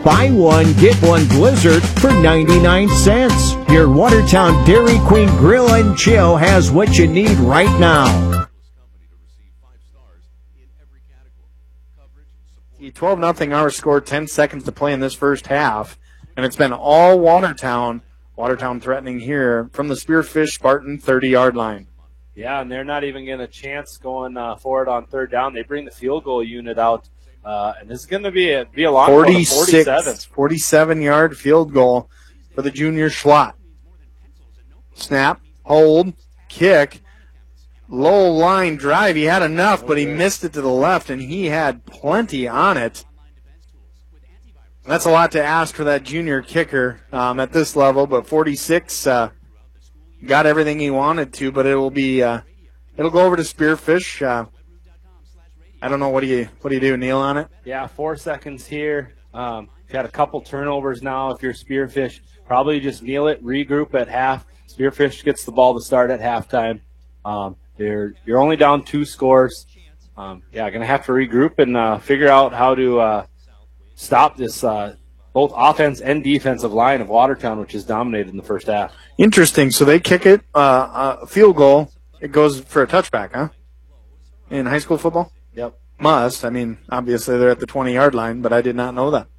Buy one, get one Blizzard for 99 cents. Your Watertown Dairy Queen Grill and Chill has what you need right now. The 12-0 our score, 10 seconds to play in this first half, and it's been all Watertown. Watertown threatening here from the Spearfish Spartan 30-yard line. Yeah, and they're not even getting a chance going forward on third down. They bring the field goal unit out, and this is going to be a long 47-yard field goal for the junior Schlott. Snap, hold, kick, low line drive. He had enough, but he missed it to the left, and he had plenty on it. That's a lot to ask for that junior kicker at this level, but 46 got everything he wanted to, but it'll go over to Spearfish. I don't know, what do you do, Neil, on it? Yeah, 4 seconds here. You've had a couple turnovers now. If you're Spearfish, probably just kneel it, regroup at half. Spearfish gets the ball to start at halftime. You're only down 2 scores. Going to have to regroup and figure out how to stop this both offense and defensive line of Watertown, which is dominated in the first half. Interesting. So they kick it, field goal. It goes for a touchback, huh? In high school football? Yep. Must. I mean, obviously they're at the 20-yard line, but I did not know that.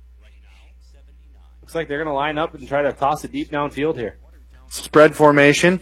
Looks like they're going to line up and try to toss it deep downfield here. Spread formation,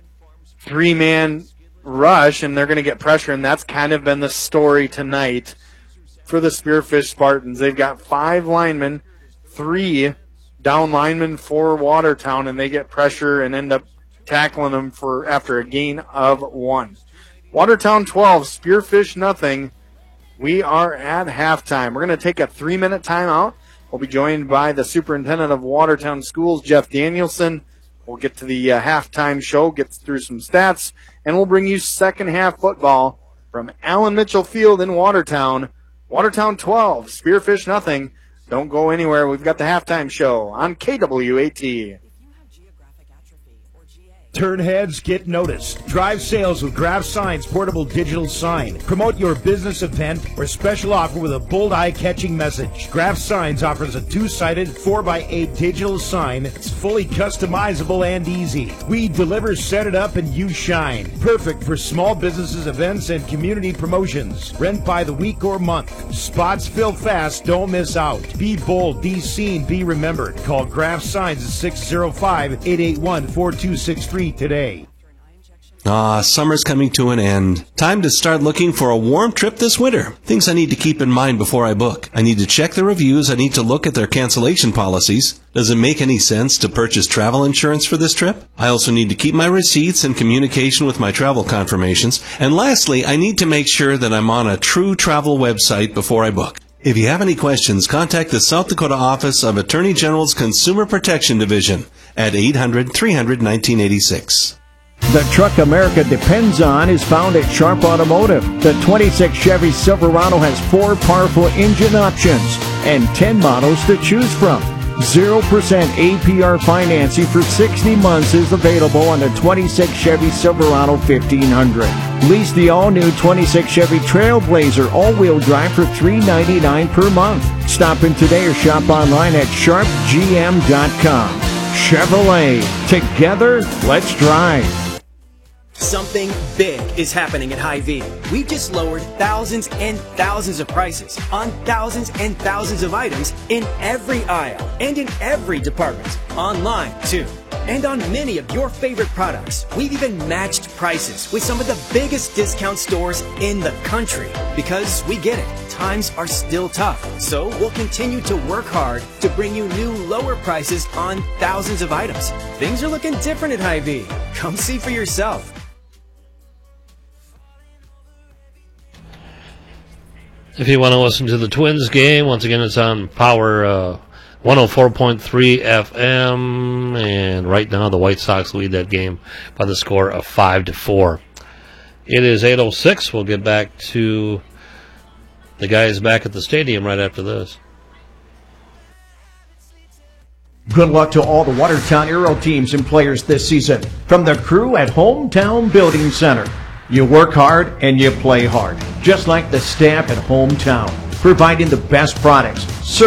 3-man rush, and they're going to get pressure, and that's kind of been the story tonight for the Spearfish Spartans. They've got 5 linemen, 3 down linemen for Watertown, and they get pressure and end up tackling them after a gain of 1. Watertown 12, Spearfish nothing. We are at halftime. We're going to take a 3-minute timeout. We'll be joined by the superintendent of Watertown Schools, Jeff Danielson. We'll get to the halftime show, get through some stats, and we'll bring you second half football from Allen Mitchell Field in Watertown. Watertown 12, Spearfish nothing. Don't go anywhere. We've got the halftime show on KWAT. Turn heads, get noticed. Drive sales with Graf Signs portable digital sign. Promote your business event or special offer with a bold eye-catching message. Graf Signs offers a 2-sided 4x8 digital sign. It's fully customizable and easy. We deliver, set it up, and you shine. Perfect for small businesses, events, and community promotions. Rent by the week or month. Spots fill fast. Don't miss out. Be bold, be seen, be remembered. Call Graf Signs at 605-881-4263 today. Summer's coming to an end. Time to start looking for a warm trip this winter. Things I need to keep in mind before I book. I need to check the reviews. I need to look at their cancellation policies. Does it make any sense to purchase travel insurance for this trip? I also need to keep my receipts and communication with my travel confirmations. And lastly, I need to make sure that I'm on a true travel website before I book. If you have any questions, contact the South Dakota Office of Attorney General's Consumer Protection Division at 800-300-1986. The truck America depends on is found at Sharp Automotive. The 26 Chevy Silverado has 4 powerful engine options and 10 models to choose from. 0% APR financing for 60 months is available on the 26 Chevy Silverado 1500. Lease the all-new 26 Chevy Trailblazer all-wheel drive for $399 per month. Stop in today or shop online at sharpgm.com. Chevrolet. Together, let's drive. Something big is happening at Hy-Vee. We've just lowered thousands and thousands of prices on thousands and thousands of items in every aisle and in every department. Online, too. And on many of your favorite products, we've even matched prices with some of the biggest discount stores in the country. Because we get it, times are still tough. So we'll continue to work hard to bring you new lower prices on thousands of items. Things are looking different at Hy-Vee. Come see for yourself. If you want to listen to the Twins game, once again, it's on Power 104.3 FM, and right now the White Sox lead that game by the score of 5-4. It is 8:06. We'll get back to the guys back at the stadium right after this. Good luck to all the Watertown Aero teams and players this season. From the crew at Hometown Building Center. You work hard and you play hard, just like the staff at Hometown, providing the best products,